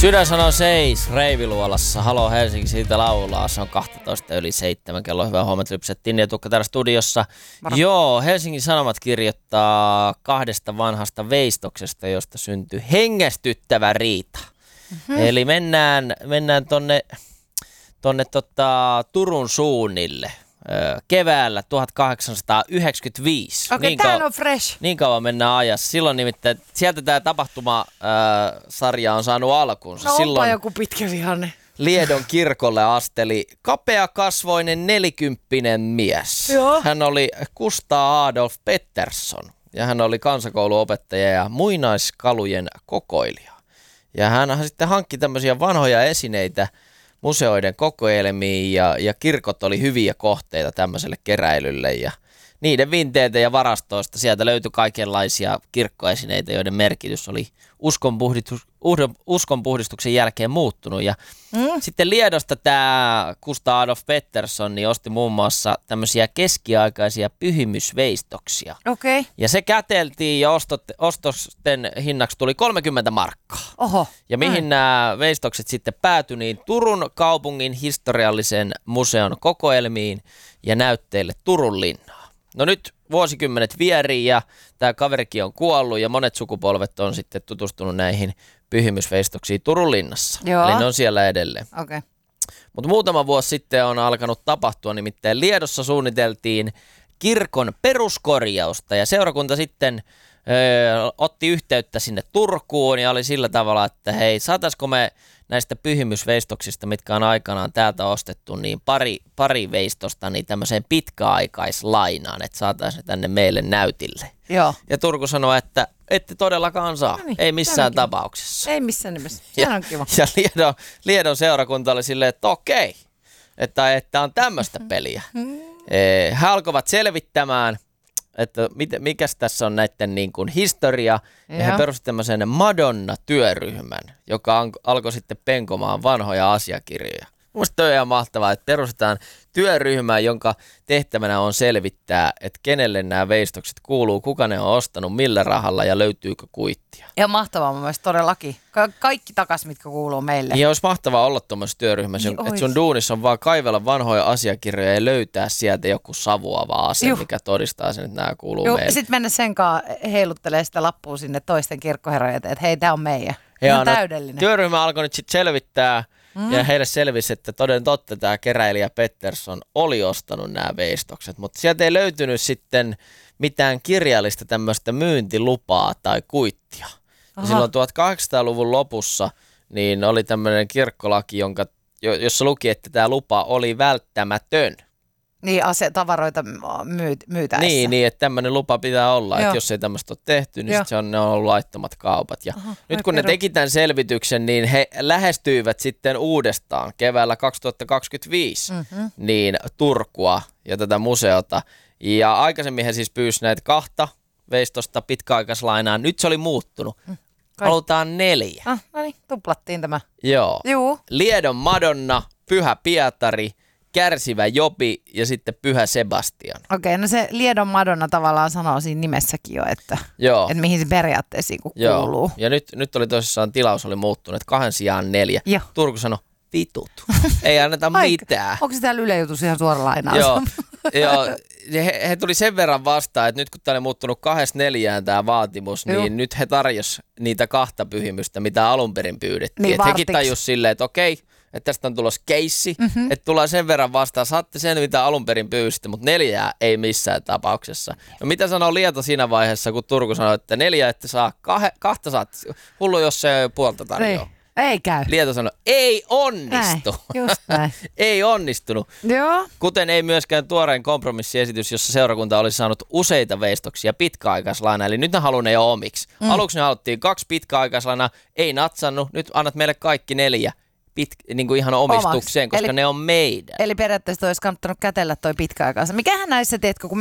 Sydän sanoo seis Reiviluolassa. Halo Helsinki, siitä laulaa. Se on 12 yli 7. Kello hyvää huomenta, Lypset, Tinni ja Tukka täällä studiossa. Moro. Joo, Helsingin Sanomat kirjoittaa 2 vanhasta veistoksesta, josta syntyi hengästyttävä riita. Eli mennään tonne Turun suunnille. Keväällä 1895. Okei, tää on fresh. Niin kauan mennään ajassa. Silloin nimittäin, sieltä tämä tapahtuma-sarja on saanut alkuunsa. No silloin onpa joku pitkä vihanne. Liedon kirkolle asteli kapeakasvoinen 40-vuotias mies. Joo. Hän oli Gustav Adolf Pettersson ja hän oli kansakouluopettaja ja muinaiskalujen kokoilija. Ja hän sitten hankki tämmöisiä vanhoja esineitä museoiden kokoelmiin ja kirkot oli hyviä kohteita tämmöiselle keräilylle ja niiden vinteiltä ja varastoista sieltä löytyi kaikenlaisia kirkkoesineitä, joiden merkitys oli uskonpuhdistuksen jälkeen muuttunut. Ja sitten Liedosta tämä Gustav Adolf Pettersson niin osti muun muassa tämmöisiä keskiaikaisia pyhimysveistoksia. Okei. Ja se käteltiin ja ostosten hinnaksi tuli 30 markkaa. Oho. Ja mihin nämä veistokset sitten päätyi, niin Turun kaupungin historiallisen museon kokoelmiin ja näytteille Turun linnaan. No nyt vuosikymmenet vierii ja tämä kaverikin on kuollut ja monet sukupolvet on sitten tutustunut näihin pyhimysveistoksiin Turun linnassa. Joo. Eli ne on siellä edelleen. Okei. Mutta muutama vuosi sitten on alkanut tapahtua, nimittäin Liedossa suunniteltiin kirkon peruskorjausta ja seurakunta sitten otti yhteyttä sinne Turkuun ja oli sillä tavalla, että hei, saataisiko me näistä pyhimysveistoksista, mitkä on aikanaan täältä ostettu, niin pari veistosta niin tämmöiseen pitkäaikaislainaan, että saataisiin tänne meille näytille. Joo. Ja Turku sanoi, että ette todellakaan saa, No niin, ei missään tapauksessa. Ei missään nimessä. Sehän on kiva. Ja Liedon seurakunta oli silleen, että okei, että on tämmöistä peliä. He alkoivat selvittämään, että mikäs tässä on näiden niin kuin historia, ja he perustivat tämmöisen Madonna-työryhmän, joka alkoi sitten penkomaan vanhoja asiakirjoja. Minusta on ihan mahtavaa, että perustetaan työryhmä, jonka tehtävänä on selvittää, että kenelle nämä veistokset kuuluu, kuka ne on ostanut, millä rahalla ja löytyykö kuittia. Ja mahtavaa mun mielestä todellakin. Kaikki takas, mitkä kuuluu meille. Ja olisi mahtavaa olla tuommoisessa työryhmässä, Niin että sun duunissa on vaan kaivella vanhoja asiakirjoja ja löytää sieltä joku savuava ase, mikä todistaa sen, että nämä kuuluu meille. Ja sitten mennä sen kanssa heiluttelee sitä lappua sinne toisten kirkkoherrojen, että hei, tämä on meidän. Ja on täydellinen. Työryhmä alkoi nyt sitten selvittää ja heille selvisi, että toden totta tämä keräilijä Pettersson oli ostanut nämä veistokset, mutta sieltä ei löytynyt sitten mitään kirjallista tämmöistä myyntilupaa tai kuittia. Ja silloin 1800-luvun lopussa niin oli tämmöinen kirkkolaki, jossa luki, että tämä lupa oli välttämätön. Niin, tavaroita myytäessä. Niin, että tämmöinen lupa pitää olla, että jos ei tämmöistä ole tehty, niin ne on ollut laittomat kaupat. Ja nyt kun ne teki tämän selvityksen, niin he lähestyivät sitten uudestaan keväällä 2025 niin Turkua ja tätä museota. Ja aikaisemmin he siis pyysi näitä 2 veistosta pitkäaikaislainaa. Nyt se oli muuttunut. Halutaan 4. No niin, tuplattiin tämä. Joo. Juu. Liedon Madonna, Pyhä Pietari, Kärsivä Jopi ja sitten Pyhä Sebastian. Okei, no se Liedon Madonna tavallaan sanoo siinä nimessäkin jo, että mihin se periaatteessa kuuluu. Ja nyt oli tosissaan tilaus oli muuttunut, että 2 sijaan 4. Joo. Turku sanoi, vitut, ei anneta mitään. Onko se täällä Yle Jutussa ihan suora lainaus? Joo. He tuli sen verran vastaan, että nyt kun tämä oli muuttunut 2/4 tämä vaatimus, niin nyt he tarjosi niitä 2 pyhimystä, mitä alun perin pyydettiin. Niin, että hekin tajus silleen, että okei, että tästä on tulossa keissi, että tullaan sen verran vastaan, saatte sen, mitä alun perin pyysitte, mutta 4 ei missään tapauksessa. No mitä sanoo Lieto siinä vaiheessa, kun Turku sanoi, että 4 ette saa, 2 saatte, hullu jos se puolta tarjoaa. Ei käy. Lieto sanoi, ei onnistu. Näin, just näin. Ei onnistunut. Joo. Kuten ei myöskään tuoreen kompromissiesitys, jossa seurakunta olisi saanut useita veistoksia pitkäaikaislainaa, eli nyt ne haluaa ne jo omiksi. Aluksi ne haluttiin 2 pitkäaikaislainaa, ei natsannut, nyt annat meille kaikki 4 niin kuin ihan omistukseen, koska ne on meidän. Eli periaatteessa olisi kannattanut kätellä toi pitkäaikaansa. Mikähän näissä, teetkö, kun